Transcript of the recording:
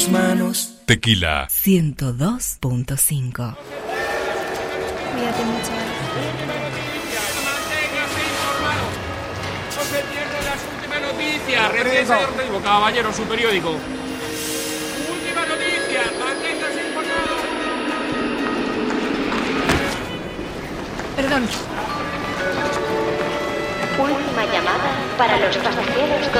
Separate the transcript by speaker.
Speaker 1: Manos.
Speaker 2: Tequila
Speaker 3: 102.5.
Speaker 4: Cuídate mucho.
Speaker 5: Manténgase informado. No se pierdan las últimas noticias. Recién señor Teibo, caballero, su periódico. Última noticia. Manténgase informado.
Speaker 4: Perdón.
Speaker 6: Última llamada para los pasajeros